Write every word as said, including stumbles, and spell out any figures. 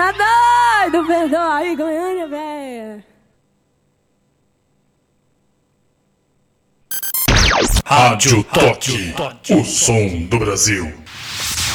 Tá doido, perdoa aí, Goiânia, véia. Rádio Toque, o som do Brasil.